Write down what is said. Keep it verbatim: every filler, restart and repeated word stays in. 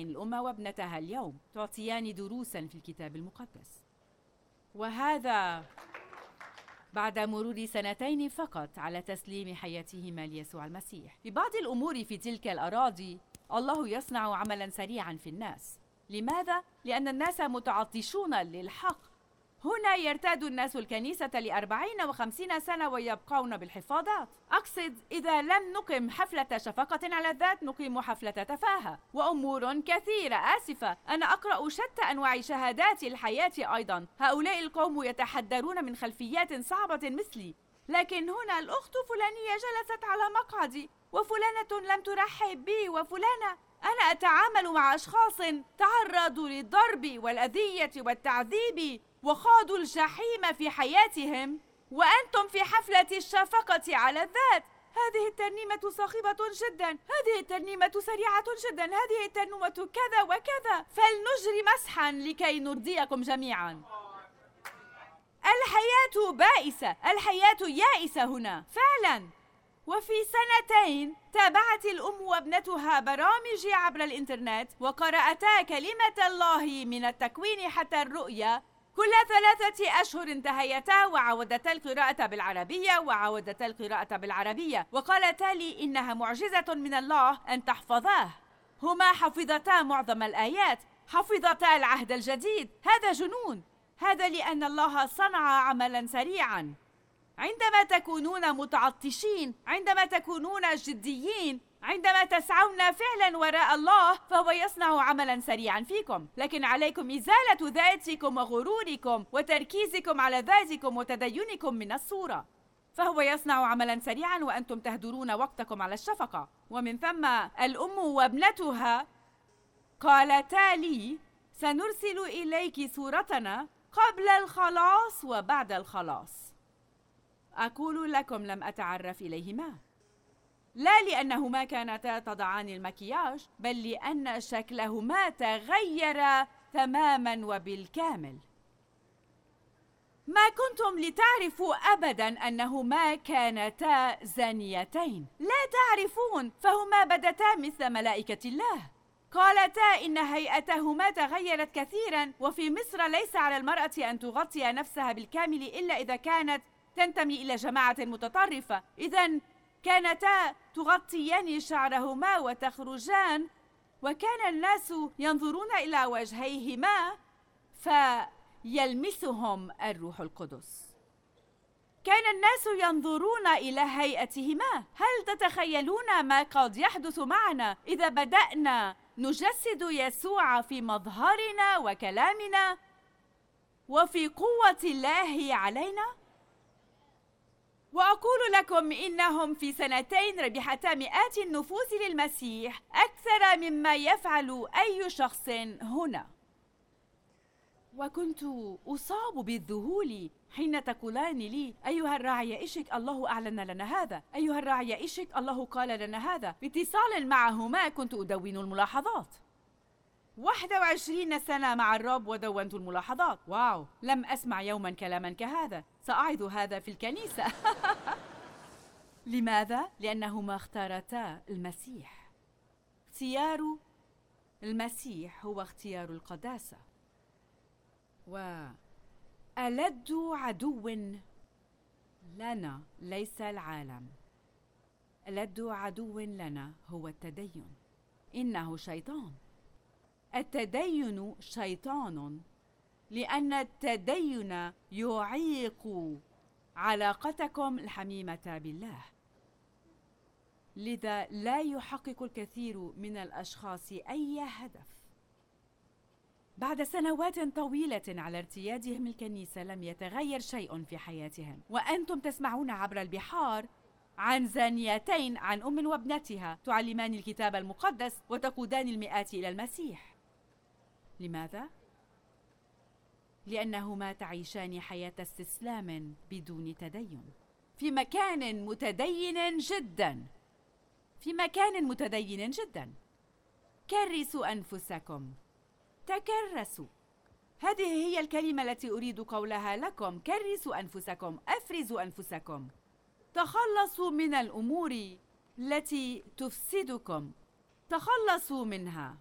سنتين الأم وابنتها اليوم تعطيان دروساً في الكتاب المقدس، وهذا بعد مرور سنتين فقط على تسليم حياتهما ليسوع المسيح. ببعض الأمور في تلك الأراضي الله يصنع عملاً سريعاً في الناس. لماذا؟ لأن الناس متعطشون للحق. هنا يرتاد الناس الكنيسة لأربعين وخمسين سنة ويبقون بالحفاظات. أقصد إذا لم نقم حفلة شفقة على الذات نقيم حفلة تفاهة وأمور كثيرة. آسفة، أنا أقرأ شتى أنواع شهادات الحياة أيضا. هؤلاء القوم يتحدرون من خلفيات صعبة مثلي، لكن هنا الأخت فلانية جلست على مقعدي، وفلانة لم ترحب بي، وفلانة. أنا أتعامل مع أشخاص تعرضوا للضرب والأذية والتعذيب وخاضوا الجحيم في حياتهم، وأنتم في حفلة الشفقة على الذات. هذه الترنيمة صاخبة جدا، هذه الترنيمة سريعة جدا، هذه الترنيمة كذا وكذا. فلنجري مسحا لكي نرضيكم جميعا. الحياة بائسة، الحياة يائسة هنا فعلا. وفي سنتين تابعت الأم وابنتها برامج عبر الإنترنت وقرأتا كلمة الله من التكوين حتى الرؤيا. كل ثلاثة أشهر انتهيتا وعودتا القراءة بالعربية وعودتا القراءة بالعربية، وقالتا لي إنها معجزة من الله أن تحفظاه. هما حفظتا معظم الآيات، حفظتا العهد الجديد. هذا جنون، هذا لأن الله صنع عملا سريعا. عندما تكونون متعطشين، عندما تكونون جديين، عندما تسعون فعلا وراء الله، فهو يصنع عملا سريعا فيكم. لكن عليكم إزالة ذاتكم وغروركم وتركيزكم على ذاتكم وتدينكم من الصورة. فهو يصنع عملا سريعا وأنتم تهدرون وقتكم على الشفقة. ومن ثم الأم وابنتها قالتا لي: سنرسل إليك صورتنا قبل الخلاص وبعد الخلاص. أقول لكم لم أتعرف إليهما، لا لأنهما كانتا تضعان المكياج، بل لأن شكلهما تغير تماما وبالكامل. ما كنتم لتعرفوا أبدا أنهما كانتا زانيتين، لا تعرفون، فهما بدتا مثل ملائكة الله. قالتا إن هيئتهما تغيرت كثيرا، وفي مصر ليس على المرأة أن تغطي نفسها بالكامل إلا إذا كانت تنتمي إلى جماعة متطرفة. إذن كانتا تغطيان شعرهما وتخرجان، وكان الناس ينظرون إلى وجهيهما فيلمسهم الروح القدس. كان الناس ينظرون إلى هيئتهما. هل تتخيلون ما قد يحدث معنا إذا بدأنا نجسد يسوع في مظهرنا وكلامنا وفي قوة الله علينا؟ وأقول لكم إنهم في سنتين ربحتا مئات النفوس للمسيح أكثر مما يفعل أي شخص هنا. وكنت أصاب بالذهول حين تقولان لي: أيها الراعي إيشك، الله أعلن لنا هذا، أيها الراعي إيشك، الله قال لنا هذا. باتصال معهما كنت أدون الملاحظات. واحد وعشرين سنة مع الرب ودونت الملاحظات. واو، لم أسمع يوما كلاما كهذا. سأعظ هذا في الكنيسة. لماذا؟ لأنهما اختارتا المسيح. اختيار المسيح هو اختيار القداسة. وألد عدو لنا ليس العالم، ألد عدو لنا هو التدين. إنه شيطان. التدين شيطان، لأن التدين يعيق علاقتكم الحميمة بالله. لذا لا يحقق الكثير من الأشخاص أي هدف. بعد سنوات طويلة على ارتيادهم الكنيسة لم يتغير شيء في حياتهم، وأنتم تسمعون عبر البحار عن زانيتين، عن أم وابنتها تعلمان الكتاب المقدس وتقودان المئات إلى المسيح. لماذا؟ لأنهما تعيشان حياة استسلام بدون تدين في مكان متدين جدا، في مكان متدين جدا. كرسوا أنفسكم، تكرسوا. هذه هي الكلمة التي أريد قولها لكم. كرسوا أنفسكم، أفرزوا أنفسكم، تخلصوا من الأمور التي تفسدكم، تخلصوا منها.